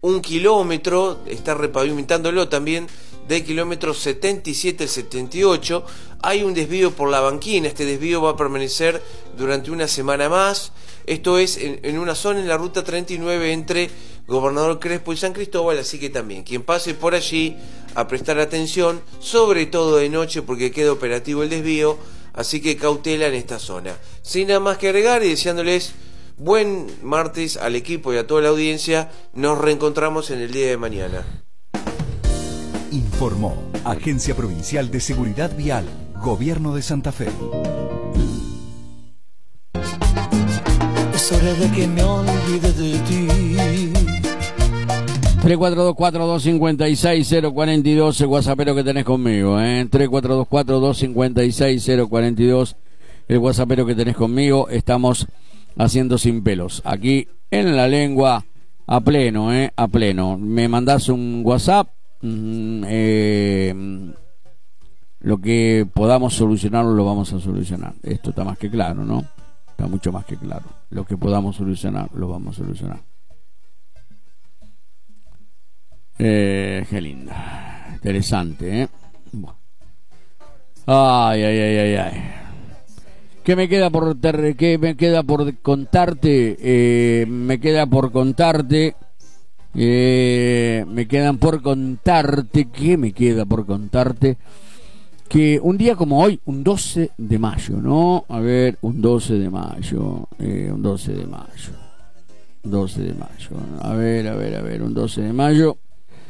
1 kilómetro, está repavimentándolo también, del kilómetro 77 al 78. Hay un desvío por La Banquina. Este desvío va a permanecer durante una semana más. Esto es en una zona en la ruta 39 entre Gobernador Crespo y San Cristóbal, así que también quien pase por allí a prestar atención, sobre todo de noche porque queda operativo el desvío, así que cautela en esta zona. Sin nada más que agregar y deseándoles buen martes al equipo y a toda la audiencia, nos reencontramos en el día de mañana. Informó Agencia Provincial de Seguridad Vial, Gobierno de Santa Fe. Es hora de que me olvide de ti. 3424256042, el WhatsAppero que tenés conmigo, 3424256042, el WhatsAppero que tenés conmigo. Estamos haciendo sin pelos aquí en la lengua a pleno, a pleno. Me mandás un WhatsApp, lo que podamos solucionarlo lo vamos a solucionar. Esto está más que claro, ¿no? Está mucho más que claro. Lo que podamos solucionar lo vamos a solucionar. Qué linda, interesante, Ay. ¿Qué me queda por contarte? Me quedan por contarte. Que un día como hoy, un 12 de mayo, ¿no? A ver, un 12 de mayo. Un 12 de mayo. A ver, un 12 de mayo.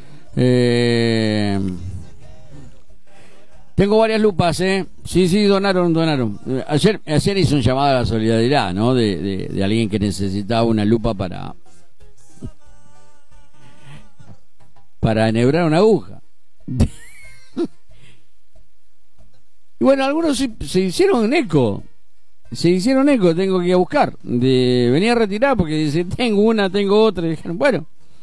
Tengo varias lupas, Sí, donaron. Ayer hice un llamado a la solidaridad, ¿no? De alguien que necesitaba una lupa para enhebrar una aguja. Y bueno, algunos se hicieron eco, tengo que ir a buscar. Venía a retirar porque dice, tengo una, tengo otra. Y dijeron, bueno,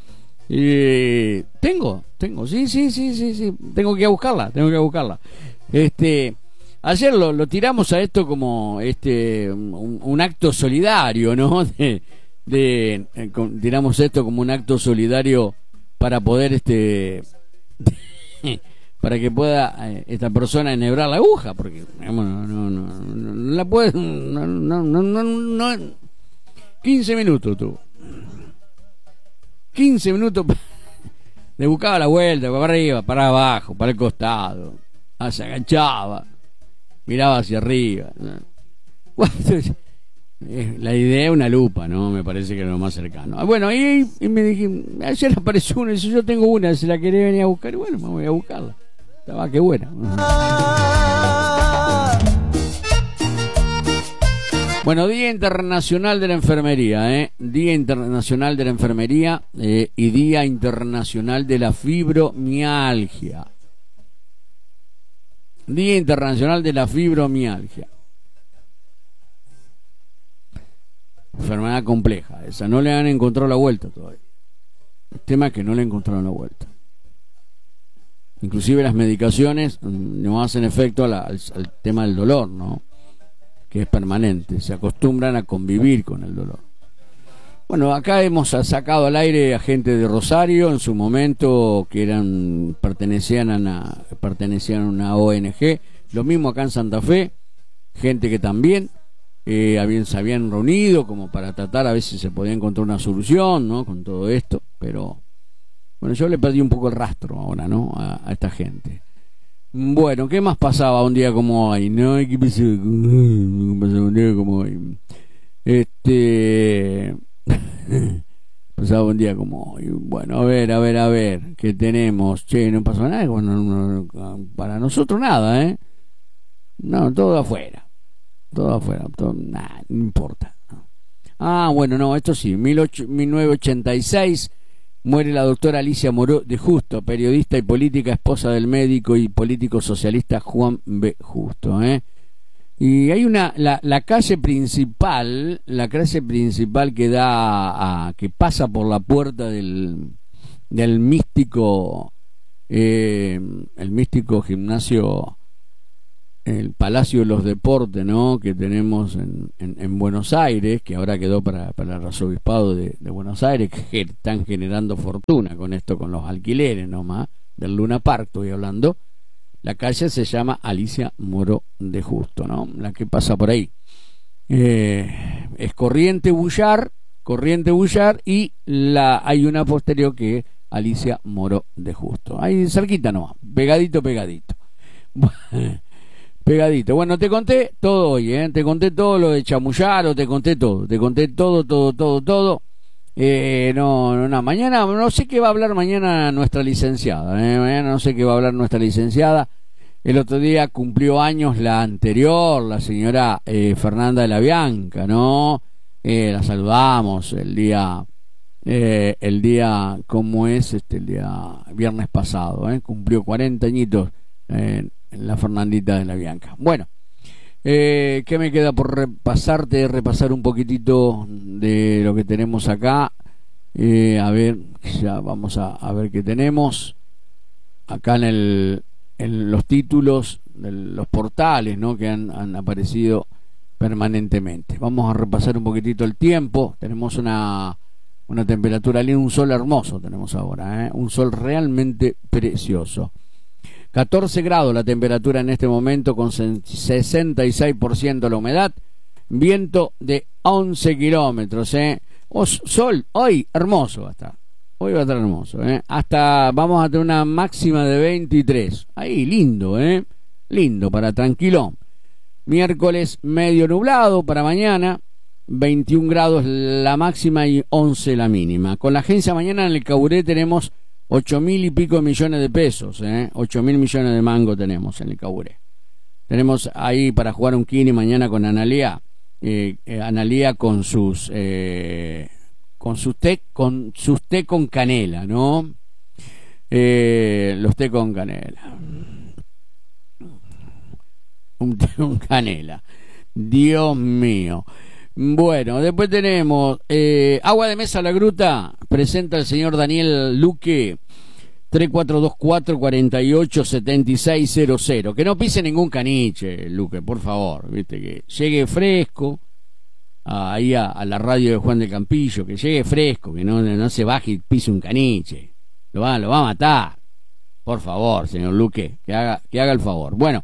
tengo, sí, tengo que ir a buscarla. Ayer lo tiramos a esto como un acto solidario, ¿no? Tiramos esto como un acto solidario para poder para que pueda esta persona enhebrar la aguja, porque no la puede, no 15 minutos tuvo. 15 minutos le buscaba la vuelta, para arriba, para abajo, para el costado, se agachaba, miraba hacia arriba. La idea es una lupa, ¿no? Me parece que es lo más cercano. Bueno, y me dije, ayer apareció una, y si yo tengo una, si la quería venir a buscar, y bueno, me voy a buscarla. Estaba que buena. Bueno, Día Internacional de la Enfermería, Día Internacional de la Enfermería y Día Internacional de la Fibromialgia. Día Internacional de la Fibromialgia. Enfermedad compleja, esa no le han encontrado la vuelta todavía. El tema es que no le encontraron la vuelta. Inclusive las medicaciones no hacen efecto al tema del dolor, ¿no? Que es permanente, se acostumbran a convivir con el dolor. Bueno, acá hemos sacado al aire a gente de Rosario en su momento que pertenecían a una ONG, lo mismo acá en Santa Fe, gente que también se habían reunido como para tratar a ver si se podía encontrar una solución, ¿no? Con todo esto, pero bueno, yo le perdí un poco el rastro ahora, ¿no? A esta gente. Bueno, ¿qué más pasaba un día como hoy? ¿No? ¿Qué pasó un día como hoy? Pasaba un día como hoy. Bueno, a ver, ¿qué tenemos? Che, no pasó nada. Bueno, para nosotros nada, No, todo afuera, nada, no importa. Bueno, no, esto sí, 1986 muere la doctora Alicia Moró de Justo, periodista y política, esposa del médico y político socialista Juan B. Justo, Y hay la calle principal que pasa por la puerta del místico, el místico gimnasio el Palacio de los Deportes, ¿no?, que tenemos en Buenos Aires, que ahora quedó para el arzobispado de Buenos Aires, que están generando fortuna con esto, con los alquileres nomás, del Luna Park estoy hablando. La calle se llama Alicia Moro de Justo, ¿no?, la que pasa por ahí. Es Corriente Bullar, y hay una posterior que es Alicia Moro de Justo. Ahí cerquita nomás, pegadito. Pegadito. Bueno, te conté todo hoy, te conté todo lo de Chamullaro, te conté todo. No, mañana, no sé qué va a hablar mañana nuestra licenciada, mañana no sé qué va a hablar nuestra licenciada. El otro día cumplió años la anterior, la señora Fernanda de la Bianca, ¿no? La saludamos el día, ¿cómo es? El día viernes pasado, cumplió 40 añitos, la Fernandita de la Bianca. Bueno, ¿qué me queda por repasar un poquitito de lo que tenemos acá? A ver, ya vamos a ver qué tenemos acá en los títulos de los portales, ¿no?, que han aparecido permanentemente. Vamos a repasar un poquitito el tiempo. Tenemos una temperatura, un sol hermoso tenemos ahora, un sol realmente precioso. 14 grados la temperatura en este momento, con 66% la humedad, viento de 11 kilómetros. Sol, hoy hermoso va a estar. Hoy va a estar hermoso. Hasta vamos a tener una máxima de 23. Ahí, lindo, lindo, para tranquilón. Miércoles medio nublado para mañana, 21 grados la máxima y 11 la mínima. Con la agencia mañana en el Caburé tenemos 8.000 y pico millones de pesos, 8.000 millones de mango tenemos en el Caburé. Tenemos ahí para jugar un kini mañana con Analía, Analía con sus té con canela, ¿no? Los té con canela. Un té con canela. Dios mío. Bueno, después tenemos Agua de Mesa La Gruta, presenta el señor Daniel Luque, 3424-487600. Que no pise ningún caniche, Luque, por favor, viste, que llegue fresco ahí a la radio de Juan de Campillo, que llegue fresco, que no se baje y pise un caniche. Lo va a matar. Por favor, señor Luque, que haga el favor. Bueno,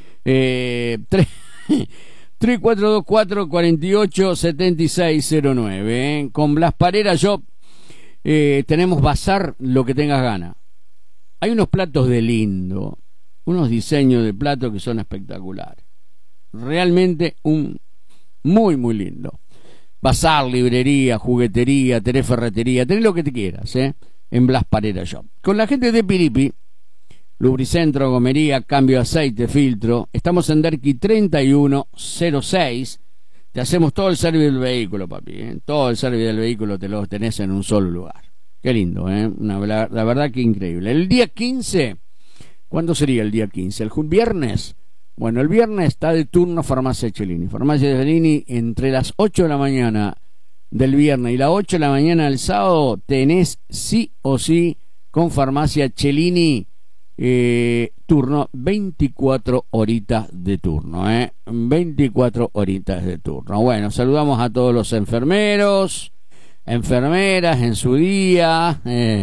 3424-487609. Con Blas Parera Shop tenemos bazar lo que tengas gana. Hay unos platos de lindo, unos diseños de platos que son espectaculares. Realmente muy lindo. Bazar, librería, juguetería, tenés ferretería, tenés lo que te quieras, en Blas Parera Shop. Con la gente de Piripi, lubricentro, gomería, cambio de aceite, filtro. Estamos en Derqui 3106. Te hacemos todo el servicio del vehículo, papi. Todo el servicio del vehículo te lo tenés en un solo lugar. Qué lindo, la verdad que increíble. El día 15, ¿cuándo sería el día 15? ¿El viernes? Bueno, el viernes está de turno Farmacia Cellini. Farmacia Cellini, entre las 8 de la mañana del viernes y las 8 de la mañana del sábado, tenés sí o sí con Farmacia Cellini turno 24 horitas de turno, 24 horitas de turno. Bueno, saludamos a todos los enfermeros, enfermeras en su día.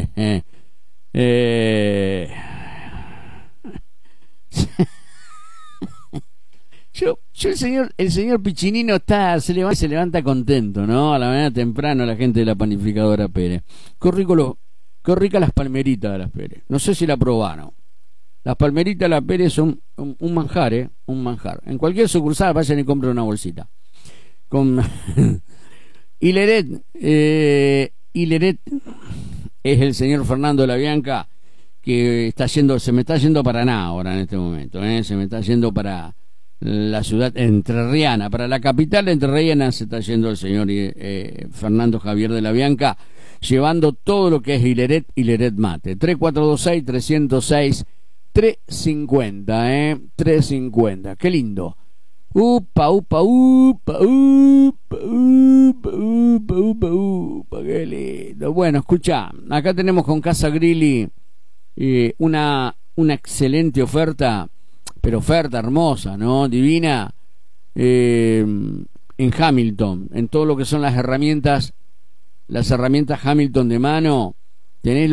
El señor Piccinino se levanta contento, ¿no? A la mañana temprano, la gente de la panificadora Pérez. Qué ricas las palmeritas de las Pérez. No sé si la probaron. Las palmeritas de la Pérez son un manjar, un manjar. En cualquier sucursal vayan y compren una bolsita. Con Hileret es el señor Fernando de la Bianca, que se me está yendo para nada ahora en este momento, se me está yendo para la ciudad entrerriana, para la capital entrerriana se está yendo el señor Fernando Javier de la Bianca, llevando todo lo que es Hileret Mate. 3426-306 350, 350. Qué lindo. Upa, qué lindo. Bueno, escucha, acá tenemos con Casa Grilli una excelente oferta pero oferta hermosa, ¿no? Divina, en Hamilton, en todo lo que son las herramientas Hamilton de mano, tenés